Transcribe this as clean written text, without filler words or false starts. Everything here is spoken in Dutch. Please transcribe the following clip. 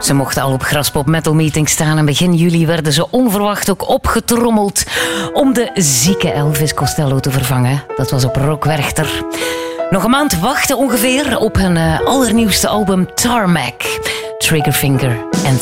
Ze mochten al op Graspop Metal Meeting staan en begin juli werden ze onverwacht ook opgetrommeld om de zieke Elvis Costello te vervangen. Dat was op Rock Werchter. Nog een maand wachten ongeveer op hun allernieuwste album Tarmac, Triggerfinger en